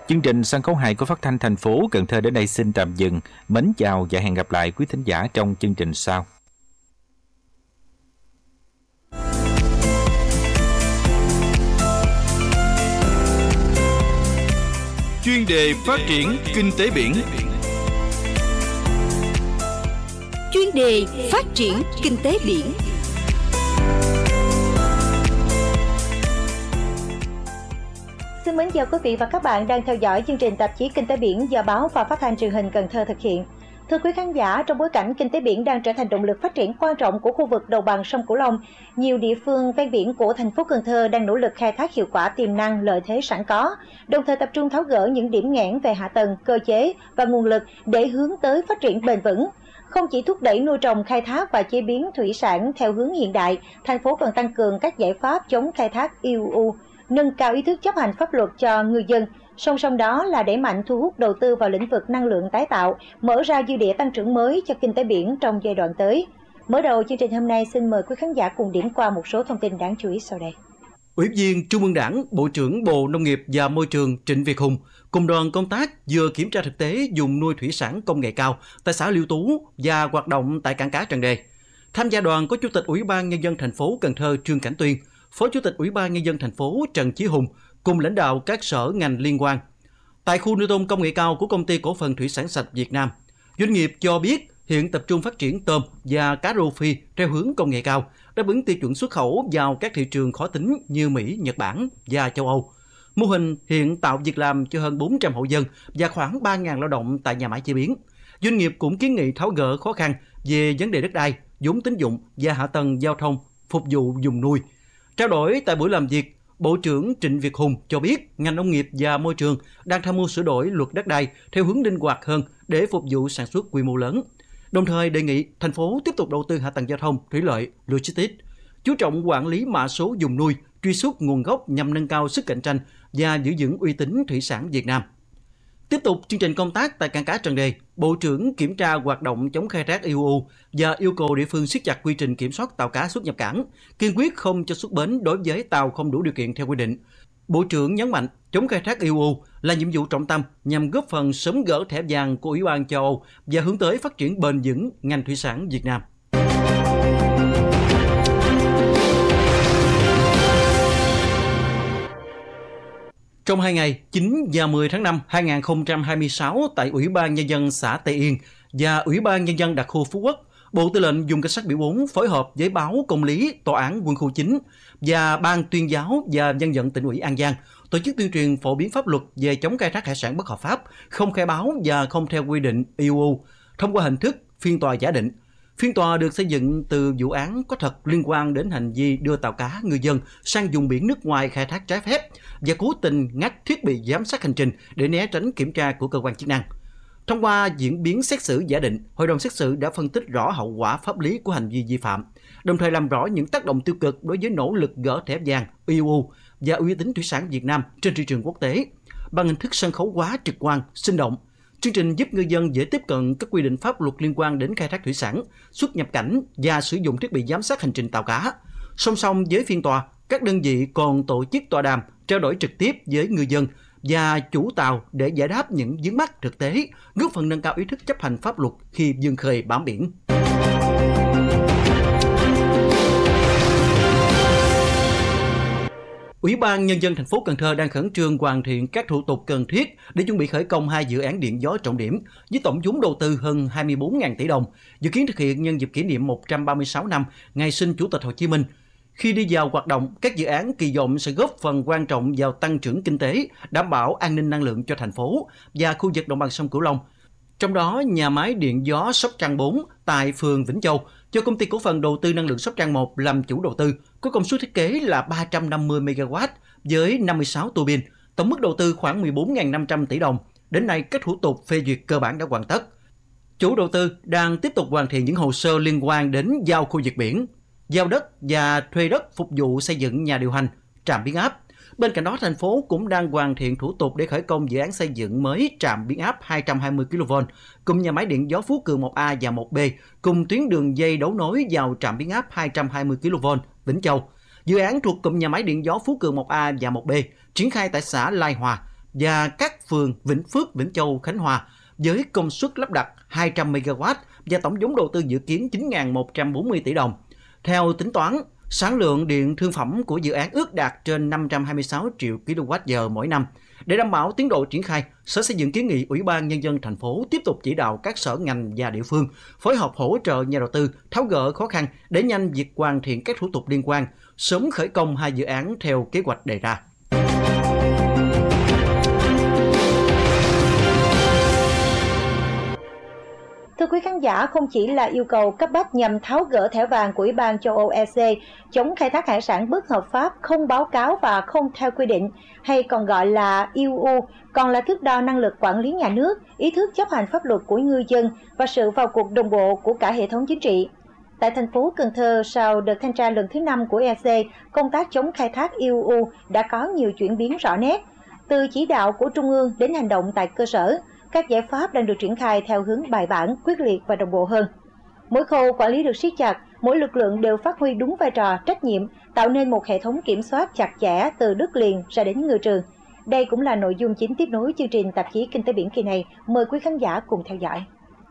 Chương trình sân khấu hài của Phát thanh thành phố Cần Thơ đến đây xin tạm dừng. Mến chào và hẹn gặp lại quý thính giả trong chương trình sau. Chuyên đề phát triển kinh tế biển. Chuyên đề phát triển kinh tế biển. Xin mến chào quý vị và các bạn đang theo dõi chương trình tạp chí Kinh tế biển do báo và phát thanh truyền hình Cần Thơ thực hiện. Thưa quý khán giả, trong bối cảnh kinh tế biển đang trở thành động lực phát triển quan trọng của khu vực đồng bằng sông Cửu Long, nhiều địa phương ven biển của thành phố Cần Thơ đang nỗ lực khai thác hiệu quả tiềm năng lợi thế sẵn có, đồng thời tập trung tháo gỡ những điểm nghẽn về hạ tầng, cơ chế và nguồn lực để hướng tới phát triển bền vững. Không chỉ thúc đẩy nuôi trồng, khai thác và chế biến thủy sản theo hướng hiện đại, thành phố cần tăng cường các giải pháp chống khai thác IUU, nâng cao ý thức chấp hành pháp luật cho ngư dân. Song song đó là đẩy mạnh thu hút đầu tư vào lĩnh vực năng lượng tái tạo, mở ra dư địa tăng trưởng mới cho kinh tế biển trong giai đoạn tới. Mở đầu chương trình hôm nay, xin mời quý khán giả cùng điểm qua một số thông tin đáng chú ý sau đây. Ủy viên Trung ương Đảng, Bộ trưởng Bộ Nông nghiệp và Môi trường Trịnh Việt Hùng cùng đoàn công tác vừa kiểm tra thực tế dùng nuôi thủy sản công nghệ cao tại xã Liêu Tú và hoạt động tại cảng cá Trần Đề. Tham gia đoàn có Chủ tịch Ủy ban Nhân dân thành phố Cần Thơ Trương Cảnh Tuyên, Phó Chủ tịch Ủy ban Nhân dân thành phố Trần Chí Hùng cùng lãnh đạo các sở ngành liên quan. Tại khu nuôi tôm công nghệ cao của Công ty Cổ phần Thủy sản Sạch Việt Nam, doanh nghiệp cho biết hiện tập trung phát triển tôm và cá rô phi theo hướng công nghệ cao, đáp ứng tiêu chuẩn xuất khẩu vào các thị trường khó tính như Mỹ, Nhật Bản và châu Âu. Mô hình hiện tạo việc làm cho hơn 400 hộ dân và khoảng 3.000 lao động tại nhà máy chế biến. Doanh nghiệp cũng kiến nghị tháo gỡ khó khăn về vấn đề đất đai, vốn tín dụng và hạ tầng giao thông phục vụ vùng nuôi. Trao đổi tại buổi làm việc, Bộ trưởng Trịnh Việt Hùng cho biết ngành nông nghiệp và môi trường đang tham mưu sửa đổi luật đất đai theo hướng linh hoạt hơn để phục vụ sản xuất quy mô lớn. Đồng thời đề nghị thành phố tiếp tục đầu tư hạ tầng giao thông, thủy lợi, logistics, chú trọng quản lý mã số vùng nuôi, truy xuất nguồn gốc nhằm nâng cao sức cạnh tranh và giữ vững uy tín thủy sản Việt Nam. Tiếp tục chương trình công tác tại cảng cá Trần Đề, Bộ trưởng kiểm tra hoạt động chống khai thác IUU và yêu cầu địa phương siết chặt quy trình kiểm soát tàu cá xuất nhập cảng, kiên quyết không cho xuất bến đối với tàu không đủ điều kiện theo quy định. Bộ trưởng nhấn mạnh chống khai thác IUU là nhiệm vụ trọng tâm nhằm góp phần sớm gỡ thẻ vàng của Ủy ban châu Âu và hướng tới phát triển bền vững ngành thủy sản Việt Nam. Trong 2 ngày, 9 và 10 tháng 5 2026 tại Ủy ban Nhân dân xã Tây Yên và Ủy ban Nhân dân đặc khu Phú Quốc, Bộ Tư lệnh Vùng Cảnh sát Biển 4 phối hợp với Báo Công lý, Tòa án Quân khu 9 và Ban Tuyên giáo và Nhân dân tỉnh ủy An Giang tổ chức tuyên truyền phổ biến pháp luật về chống khai thác hải sản bất hợp pháp, không khai báo và không theo quy định IUU thông qua hình thức phiên tòa giả định. Phiên tòa được xây dựng từ vụ án có thật liên quan đến hành vi đưa tàu cá ngư dân sang vùng biển nước ngoài khai thác trái phép và cố tình ngắt thiết bị giám sát hành trình để né tránh kiểm tra của cơ quan chức năng. Thông qua diễn biến xét xử giả định, Hội đồng xét xử đã phân tích rõ hậu quả pháp lý của hành vi vi phạm, đồng thời làm rõ những tác động tiêu cực đối với nỗ lực gỡ thẻ vàng IUU và uy tín thủy sản Việt Nam trên thị trường quốc tế. Bằng hình thức sân khấu hóa trực quan, sinh động, chương trình giúp ngư dân dễ tiếp cận các quy định pháp luật liên quan đến khai thác thủy sản, xuất nhập cảnh và sử dụng thiết bị giám sát hành trình tàu cá. Song song với phiên tòa, các đơn vị còn tổ chức tọa đàm, trao đổi trực tiếp với ngư dân và chủ tàu để giải đáp những vướng mắc thực tế, góp phần nâng cao ý thức chấp hành pháp luật khi vươn khơi bám biển. Ủy ban Nhân dân thành phố Cần Thơ đang khẩn trương hoàn thiện các thủ tục cần thiết để chuẩn bị khởi công 2 dự án điện gió trọng điểm với tổng vốn đầu tư hơn 24.000 tỷ đồng, dự kiến thực hiện nhân dịp kỷ niệm 136 năm ngày sinh Chủ tịch Hồ Chí Minh. Khi đi vào hoạt động, các dự án kỳ vọng sẽ góp phần quan trọng vào tăng trưởng kinh tế, đảm bảo an ninh năng lượng cho thành phố và khu vực đồng bằng sông Cửu Long. Trong đó, nhà máy điện gió Sóc Trăng 4 tại phường Vĩnh Châu do Công ty Cổ phần Đầu tư Năng lượng Sóc Trăng 1 làm chủ đầu tư, có công suất thiết kế là 350 MW với 56 tua bin, tổng mức đầu tư khoảng 14.500 tỷ đồng. Đến nay, các thủ tục phê duyệt cơ bản đã hoàn tất. Chủ đầu tư đang tiếp tục hoàn thiện những hồ sơ liên quan đến giao khu vực biển, giao đất và thuê đất phục vụ xây dựng nhà điều hành, trạm biến áp. Bên cạnh đó, thành phố cũng đang hoàn thiện thủ tục để khởi công dự án xây dựng mới trạm biến áp 220 kV cùng nhà máy điện gió Phú Cường 1A và 1B cùng tuyến đường dây đấu nối vào trạm biến áp 220 kV Vĩnh Châu. Dự án thuộc cụm nhà máy điện gió Phú Cường 1A và 1B triển khai tại xã Lai Hòa và các phường Vĩnh Phước, Vĩnh Châu, Khánh Hòa với công suất lắp đặt 200 MW và tổng vốn đầu tư dự kiến 9.140 tỷ đồng. Theo tính toán, sản lượng điện thương phẩm của dự án ước đạt trên 526 triệu kWh mỗi năm. Để đảm bảo tiến độ triển khai, Sở Xây dựng kiến nghị Ủy ban Nhân dân thành phố tiếp tục chỉ đạo các sở ngành và địa phương phối hợp hỗ trợ nhà đầu tư tháo gỡ khó khăn để nhanh việc hoàn thiện các thủ tục liên quan, sớm khởi công 2 dự án theo kế hoạch đề ra. Thưa quý khán giả, không chỉ là yêu cầu cấp bách nhằm tháo gỡ thẻ vàng của Ủy ban châu Âu EC chống khai thác hải sản bất hợp pháp, không báo cáo và không theo quy định, hay còn gọi là IUU, còn là thước đo năng lực quản lý nhà nước, ý thức chấp hành pháp luật của ngư dân và sự vào cuộc đồng bộ của cả hệ thống chính trị. Tại thành phố Cần Thơ, sau đợt thanh tra lần thứ 5 của EC, công tác chống khai thác IUU đã có nhiều chuyển biến rõ nét. Từ chỉ đạo của Trung ương đến hành động tại cơ sở, các giải pháp đang được triển khai theo hướng bài bản, quyết liệt và đồng bộ hơn. Mỗi khâu quản lý được siết chặt, mỗi lực lượng đều phát huy đúng vai trò, trách nhiệm, tạo nên một hệ thống kiểm soát chặt chẽ từ đất liền ra đến ngư trường. Đây cũng là nội dung chính tiếp nối chương trình tạp chí Kinh tế biển kỳ này. Mời quý khán giả cùng theo dõi.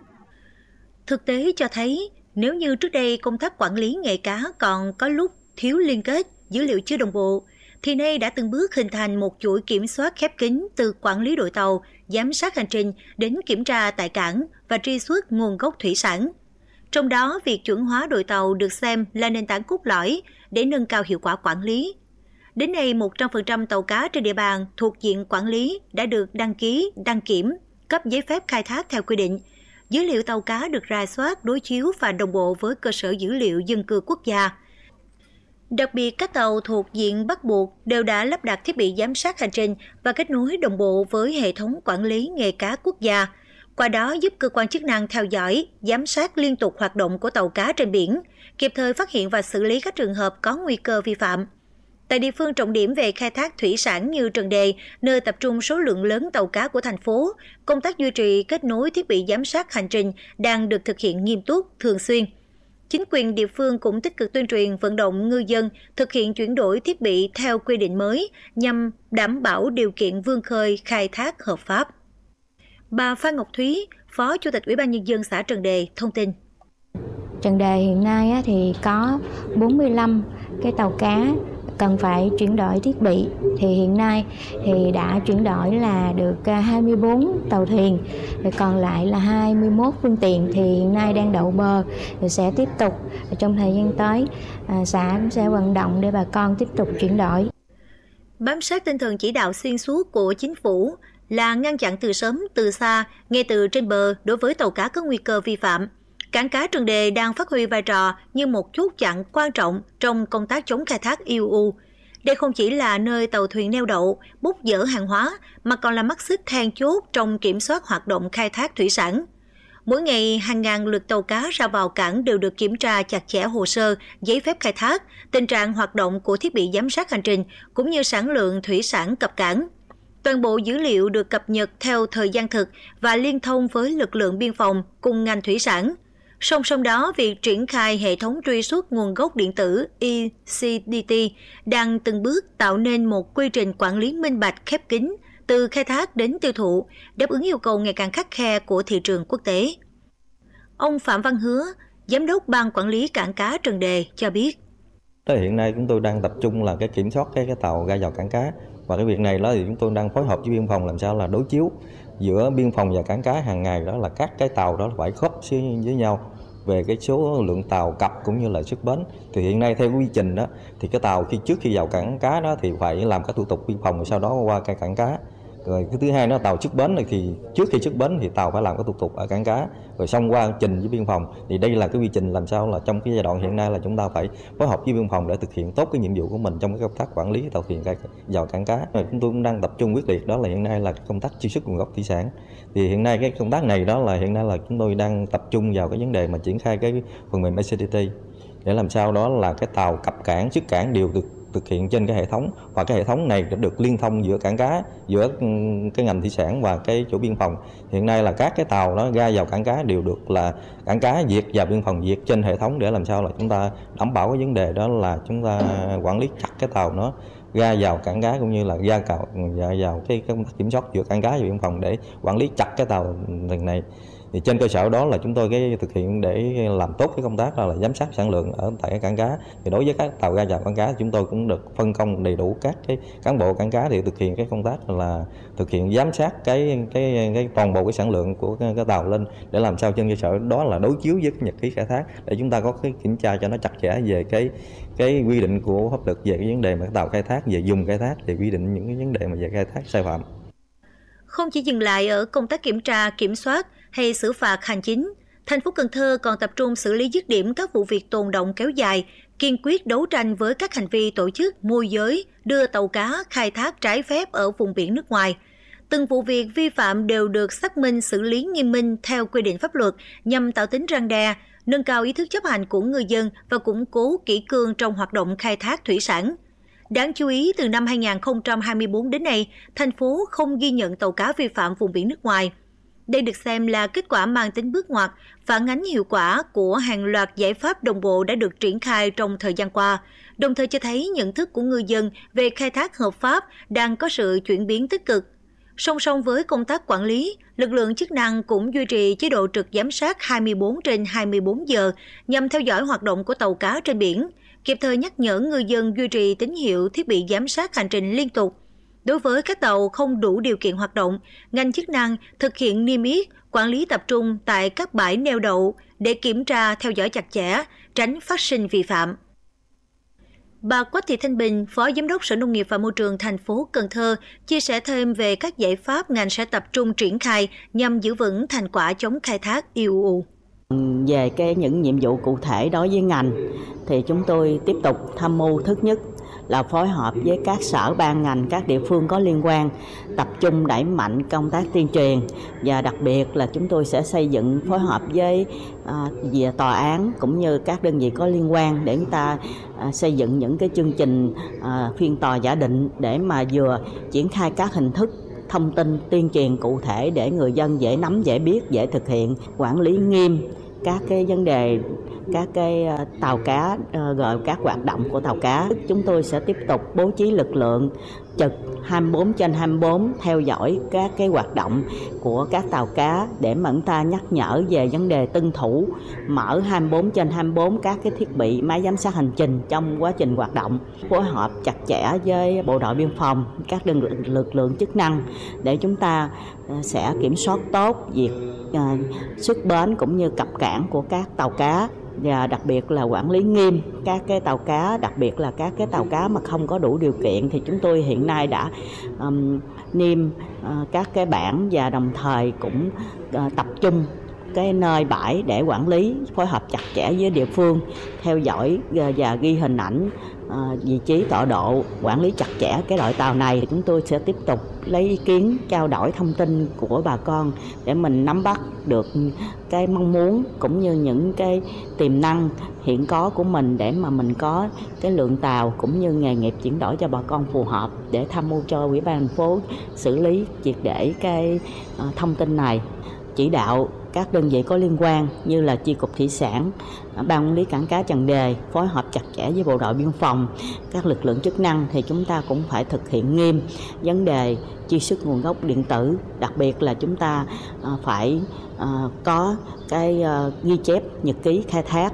Thực tế cho thấy, nếu như trước đây công tác quản lý nghề cá còn có lúc thiếu liên kết, dữ liệu chưa đồng bộ, thì nay đã từng bước hình thành một chuỗi kiểm soát khép kín từ quản lý đội tàu, giám sát hành trình đến kiểm tra tại cảng và truy xuất nguồn gốc thủy sản. Trong đó, việc chuẩn hóa đội tàu được xem là nền tảng cốt lõi để nâng cao hiệu quả quản lý. Đến nay, 100% tàu cá trên địa bàn thuộc diện quản lý đã được đăng ký, đăng kiểm, cấp giấy phép khai thác theo quy định. Dữ liệu tàu cá được rà soát, đối chiếu và đồng bộ với cơ sở dữ liệu dân cư quốc gia. Đặc biệt, các tàu thuộc diện bắt buộc đều đã lắp đặt thiết bị giám sát hành trình và kết nối đồng bộ với hệ thống quản lý nghề cá quốc gia. Qua đó giúp cơ quan chức năng theo dõi, giám sát liên tục hoạt động của tàu cá trên biển, kịp thời phát hiện và xử lý các trường hợp có nguy cơ vi phạm. Tại địa phương trọng điểm về khai thác thủy sản như Trần Đề, nơi tập trung số lượng lớn tàu cá của thành phố, công tác duy trì kết nối thiết bị giám sát hành trình đang được thực hiện nghiêm túc, thường xuyên. Chính quyền địa phương cũng tích cực tuyên truyền vận động ngư dân thực hiện chuyển đổi thiết bị theo quy định mới nhằm đảm bảo điều kiện vươn khơi khai thác hợp pháp. Bà Phan Ngọc Thúy, Phó Chủ tịch Ủy ban Nhân dân xã Trần Đề thông tin. Trần Đề hiện nay thì có 45 cái tàu cá cần phải chuyển đổi thiết bị, thì hiện nay thì đã chuyển đổi là được 24 tàu thuyền, còn lại là 21 phương tiện thì hiện nay đang đậu bờ, rồi sẽ tiếp tục trong thời gian tới xã sẽ vận động để bà con tiếp tục chuyển đổi. Bám sát tinh thần chỉ đạo xuyên suốt của chính phủ là ngăn chặn từ sớm từ xa, ngay từ trên bờ đối với tàu cá có nguy cơ vi phạm. Cảng cá Trần Đề đang phát huy vai trò như một chốt chặn quan trọng trong công tác chống khai thác IUU. Đây không chỉ là nơi tàu thuyền neo đậu, bốc dỡ hàng hóa, mà còn là mắt xích then chốt trong kiểm soát hoạt động khai thác thủy sản. Mỗi ngày, hàng ngàn lượt tàu cá ra vào cảng đều được kiểm tra chặt chẽ hồ sơ, giấy phép khai thác, tình trạng hoạt động của thiết bị giám sát hành trình, cũng như sản lượng thủy sản cập cảng. Toàn bộ dữ liệu được cập nhật theo thời gian thực và liên thông với lực lượng biên phòng cùng ngành thủy sản. Song song đó, việc triển khai hệ thống truy xuất nguồn gốc điện tử ECDT đang từng bước tạo nên một quy trình quản lý minh bạch khép kín từ khai thác đến tiêu thụ, đáp ứng yêu cầu ngày càng khắt khe của thị trường quốc tế. Ông Phạm Văn Hứa, Giám đốc Ban Quản lý Cảng cá Trần Đề cho biết. Hiện nay chúng tôi đang tập trung là cái kiểm soát cái tàu ra vào cảng cá, và cái việc này đó thì chúng tôi đang phối hợp với biên phòng làm sao là đối chiếu giữa biên phòng và cảng cá hàng ngày, đó là các cái tàu đó phải khớp với nhau về cái số lượng tàu cập cũng như là xuất bến. Thì hiện nay theo quy trình đó thì cái tàu trước khi vào cảng cá đó thì phải làm các thủ tục biên phòng, rồi sau đó qua cái cảng cá. Rồi cái thứ hai đó, tàu xuất bến này thì trước khi xuất bến thì tàu phải làm các thủ tục ở cảng cá, rồi xong qua trình với biên phòng. Thì đây là cái quy trình làm sao là trong cái giai đoạn hiện nay là chúng ta phải phối hợp với biên phòng để thực hiện tốt cái nhiệm vụ của mình trong cái công tác quản lý tàu thuyền vào cảng cá. Rồi chúng tôi cũng đang tập trung quyết liệt đó là hiện nay là công tác truy xuất nguồn gốc thủy sản. Thì hiện nay cái công tác này đó là hiện nay là chúng tôi đang tập trung vào cái vấn đề mà triển khai cái phần mềm ECDT để làm sao đó là cái tàu cập cảng, xuất cảng đều được thực hiện trên cái hệ thống, và cái hệ thống này đã được liên thông giữa cảng cá, giữa cái ngành thủy sản và cái chỗ biên phòng. Hiện nay là các cái tàu nó ra vào cảng cá đều được là cảng cá duyệt và biên phòng duyệt trên hệ thống để làm sao là chúng ta đảm bảo cái vấn đề đó là chúng ta quản lý chặt cái tàu nó ra vào cảng cá cũng như là ra vào cái công tác kiểm soát giữa cảng cá và biên phòng để quản lý chặt cái tàu thuyền này. Thì trên cơ sở đó là chúng tôi thực hiện để làm tốt cái công tác là giám sát sản lượng ở tại cái cảng cá. Thì đối với các tàu ra vào cảng cá chúng tôi cũng được phân công đầy đủ các cái cán bộ cảng cá để thực hiện cái công tác là thực hiện giám sát cái toàn bộ cái sản lượng của cái tàu lên, để làm sao trên cơ sở đó là đối chiếu với cái nhật ký khai thác để chúng ta có cái kiểm tra cho nó chặt chẽ về cái quy định của pháp luật về cái vấn đề mà tàu khai thác, về dùng khai thác, về quy định những cái vấn đề mà về khai thác sai phạm. Không chỉ dừng lại ở công tác kiểm tra, kiểm soát hay xử phạt hành chính, thành phố Cần Thơ còn tập trung xử lý dứt điểm các vụ việc tồn đọng kéo dài, kiên quyết đấu tranh với các hành vi tổ chức, môi giới, đưa tàu cá khai thác trái phép ở vùng biển nước ngoài. Từng vụ việc vi phạm đều được xác minh xử lý nghiêm minh theo quy định pháp luật nhằm tạo tính răn đe, nâng cao ý thức chấp hành của người dân và củng cố kỷ cương trong hoạt động khai thác thủy sản. Đáng chú ý, từ năm 2024 đến nay, thành phố không ghi nhận tàu cá vi phạm vùng biển nước ngoài. Đây được xem là kết quả mang tính bước ngoặt, phản ánh hiệu quả của hàng loạt giải pháp đồng bộ đã được triển khai trong thời gian qua, đồng thời cho thấy nhận thức của ngư dân về khai thác hợp pháp đang có sự chuyển biến tích cực. Song song với công tác quản lý, lực lượng chức năng cũng duy trì chế độ trực giám sát 24/24 giờ nhằm theo dõi hoạt động của tàu cá trên biển, kịp thời nhắc nhở ngư dân duy trì tín hiệu thiết bị giám sát hành trình liên tục. Đối với các tàu không đủ điều kiện hoạt động, ngành chức năng thực hiện niêm yết, quản lý tập trung tại các bãi neo đậu để kiểm tra theo dõi chặt chẽ, tránh phát sinh vi phạm. Bà Quách Thị Thanh Bình, Phó Giám đốc Sở Nông nghiệp và Môi trường thành phố Cần Thơ, chia sẻ thêm về các giải pháp ngành sẽ tập trung triển khai nhằm giữ vững thành quả chống khai thác IUU. Về những nhiệm vụ cụ thể đối với ngành thì chúng tôi tiếp tục tham mưu thứ nhất là phối hợp với các sở ban ngành, các địa phương có liên quan, tập trung đẩy mạnh công tác tuyên truyền, và đặc biệt là chúng tôi sẽ xây dựng phối hợp với về tòa án cũng như các đơn vị có liên quan để chúng ta xây dựng những cái chương trình phiên tòa giả định để mà vừa triển khai các hình thức thông tin tuyên truyền cụ thể để người dân dễ nắm, dễ biết, dễ thực hiện, quản lý nghiêm các cái vấn đề, các cái tàu cá, gọi các hoạt động của tàu cá. Chúng tôi sẽ tiếp tục bố trí lực lượng trực 24/24 theo dõi các cái hoạt động của các tàu cá để mà chúng ta nhắc nhở về vấn đề tuân thủ, mở 24/24 các cái thiết bị máy giám sát hành trình trong quá trình hoạt động, phối hợp chặt chẽ với bộ đội biên phòng, các lực lượng chức năng để chúng ta sẽ kiểm soát tốt việc xuất bến cũng như cập cảng của các tàu cá, và đặc biệt là quản lý nghiêm các cái tàu cá, đặc biệt là các cái tàu cá mà không có đủ điều kiện thì chúng tôi hiện nay đã niêm các cái bảng và đồng thời cũng tập trung cái nơi bãi để quản lý, phối hợp chặt chẽ với địa phương, theo dõi và ghi hình ảnh vị trí tọa độ, quản lý chặt chẽ cái đội tàu này. Chúng tôi sẽ tiếp tục lấy ý kiến, trao đổi thông tin của bà con để mình nắm bắt được cái mong muốn cũng như những cái tiềm năng hiện có của mình để mà mình có cái lượng tàu cũng như nghề nghiệp chuyển đổi cho bà con phù hợp, để tham mưu cho Ủy ban thành phố xử lý triệt để cái thông tin này, chỉ đạo các đơn vị có liên quan như là Chi cục Thủy sản, Ban quản lý cảng cá Trần Đề phối hợp chặt chẽ với bộ đội biên phòng, các lực lượng chức năng thì chúng ta cũng phải thực hiện nghiêm vấn đề truy xuất nguồn gốc điện tử, đặc biệt là chúng ta phải có cái ghi chép nhật ký khai thác,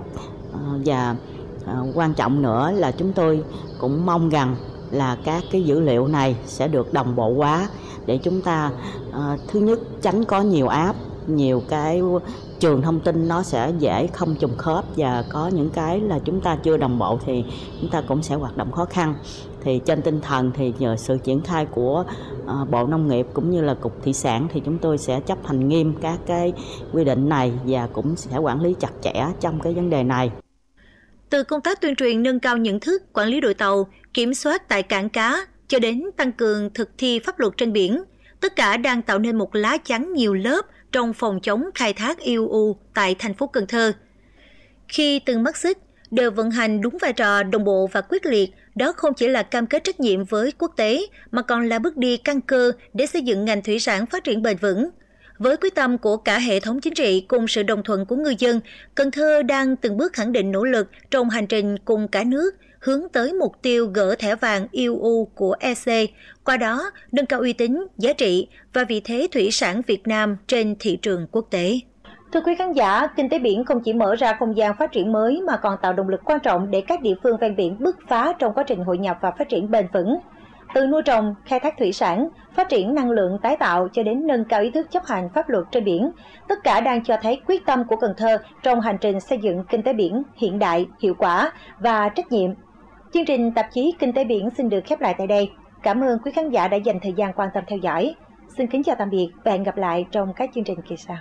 và quan trọng nữa là chúng tôi cũng mong rằng là các cái dữ liệu này sẽ được đồng bộ hóa để chúng ta thứ nhất tránh có nhiều app, nhiều cái trường thông tin nó sẽ dễ không trùng khớp, và có những cái là chúng ta chưa đồng bộ thì chúng ta cũng sẽ hoạt động khó khăn. Thì trên tinh thần thì nhờ sự triển khai của Bộ Nông nghiệp cũng như là Cục Thủy sản thì chúng tôi sẽ chấp hành nghiêm các cái quy định này và cũng sẽ quản lý chặt chẽ trong cái vấn đề này. Từ công tác tuyên truyền nâng cao nhận thức, quản lý đội tàu, kiểm soát tại cảng cá cho đến tăng cường thực thi pháp luật trên biển, tất cả đang tạo nên một lá chắn nhiều lớp trong phòng chống khai thác IUU tại thành phố Cần Thơ. Khi từng mắt xích đều vận hành đúng vai trò đồng bộ và quyết liệt, đó không chỉ là cam kết trách nhiệm với quốc tế mà còn là bước đi căn cơ để xây dựng ngành thủy sản phát triển bền vững. Với quyết tâm của cả hệ thống chính trị cùng sự đồng thuận của người dân, Cần Thơ đang từng bước khẳng định nỗ lực trong hành trình cùng cả nước hướng tới mục tiêu gỡ thẻ vàng IUU của EC, qua đó nâng cao uy tín, giá trị và vị thế thủy sản Việt Nam trên thị trường quốc tế. Thưa quý khán giả, kinh tế biển không chỉ mở ra không gian phát triển mới mà còn tạo động lực quan trọng để các địa phương ven biển bứt phá trong quá trình hội nhập và phát triển bền vững. Từ nuôi trồng, khai thác thủy sản, phát triển năng lượng tái tạo cho đến nâng cao ý thức chấp hành pháp luật trên biển, tất cả đang cho thấy quyết tâm của Cần Thơ trong hành trình xây dựng kinh tế biển hiện đại, hiệu quả và trách nhiệm. Chương trình tạp chí Kinh tế biển xin được khép lại tại đây. Cảm ơn quý khán giả đã dành thời gian quan tâm theo dõi. Xin kính chào tạm biệt và hẹn gặp lại trong các chương trình kỳ sau.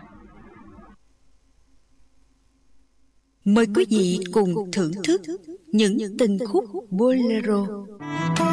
Mời quý vị cùng thưởng thức những tình khúc bolero.